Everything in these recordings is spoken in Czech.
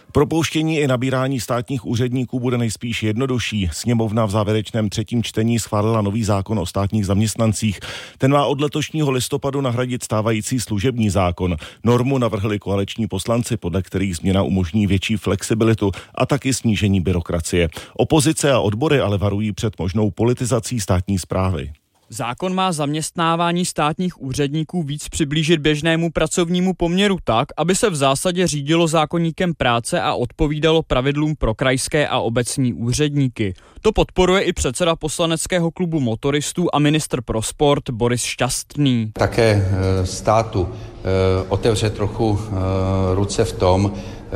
Propouštění i nabírání státních úředníků bude nejspíš jednodušší. Sněmovna v závěrečném třetím čtení schválila nový zákon o státních zaměstnancích. Ten má od letošního listopadu nahradit stávající služební zákon. Normu navrhli koaliční poslanci, podle kterých změna umožní větší flexibilitu a taky snížení byrokracie. Opozice a odbory ale varují před možnou politizací státní správy. Zákon má zaměstnávání státních úředníků víc přiblížit běžnému pracovnímu poměru tak, aby se v zásadě řídilo zákoníkem práce a odpovídalo pravidlům pro krajské a obecní úředníky. To podporuje i předseda poslaneckého klubu motoristů a ministr pro sport Boris Šťastný. Také státu otevře trochu ruce v tom,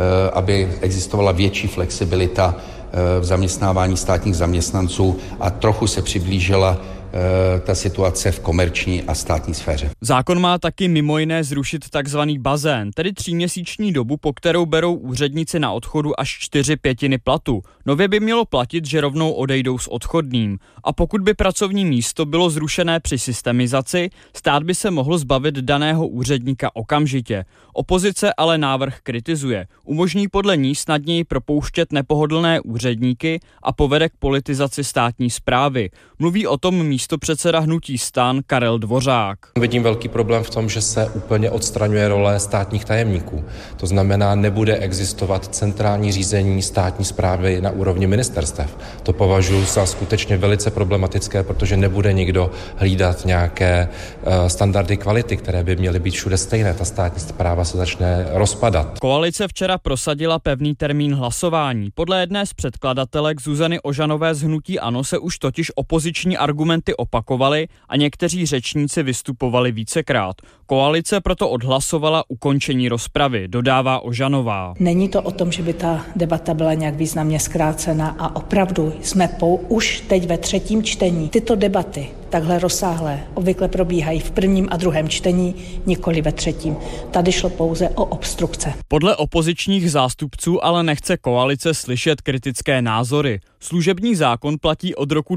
aby existovala větší flexibilita v zaměstnávání státních zaměstnanců a trochu se přiblížila ta situace v komerční a státní sféře. Zákon má taky mimo jiné zrušit takzvaný bazén, tedy 3měsíční dobu, po kterou berou úředníci na odchodu až 4/5 platu. Nově by mělo platit, že rovnou odejdou s odchodným. A pokud by pracovní místo bylo zrušené při systemizaci, stát by se mohl zbavit daného úředníka okamžitě. Opozice ale návrh kritizuje. Umožní podle ní snadněji propouštět nepohodlné úředníky a povede k politizaci státní správy. Mluví o tom místopředseda hnutí STAN Karel Dvořák. Vidím velký problém v tom, že se úplně odstraňuje role státních tajemníků. To znamená, nebude existovat centrální řízení státní správy na úrovni ministerstev. To považuji za skutečně velice problematické, protože nebude nikdo hlídat nějaké standardy kvality, které by měly být všude stejné. Ta státní správa se začne rozpadat. Koalice včera prosadila pevný termín hlasování. Podle jedné z předkladatelek Zuzany Ožanové z hnutí ANO se už totiž opoziční argumenty opakovaly a někteří řečníci vystupovali vícekrát. Koalice proto odhlasovala ukončení rozpravy, dodává Ožanová. Není to o tom, že by ta debata byla nějak významně zkrácena a opravdu jsme už teď ve třetím čtení. Tyto debaty takhle rozsáhlé obvykle probíhají v prvním a druhém čtení, nikoli ve třetím. Tady šlo pouze o obstrukce. Podle opozičních zástupců ale nechce koalice slyšet kritické názory. Služební zákon platí od roku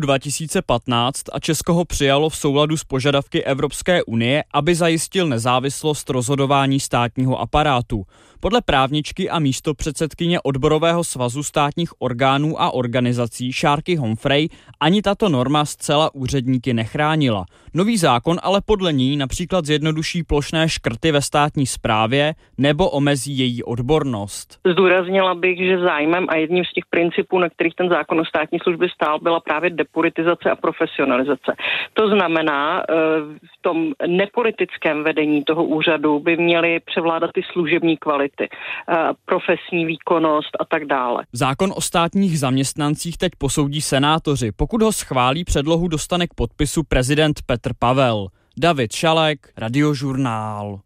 2015 a Česko ho přijalo v souladu s požadavky Evropské unie, aby zajistil nezávislost rozhodování státního aparátu. Podle právničky a místopředsedkyně odborového svazu státních orgánů a organizací Šárky Homfrey ani tato norma zcela úředníky nechránila. Nový zákon ale podle ní například zjednoduší plošné škrty ve státní správě nebo omezí její odbornost. Zdůraznila bych, že zájmem a jedním z těch principů, na kterých ten zákon o státní službě stál, byla právě depolitizace a profesionalizace. To znamená, v tom nepolitickém vedení toho úřadu by měly převládat ty služební kvality, profesní výkonnost a tak dále. Zákon o státních zaměstnancích teď posoudí senátoři. Pokud ho schválí, předlohu dostane k podpisu prezident Petr Pavel. David Šalek, Radiožurnál.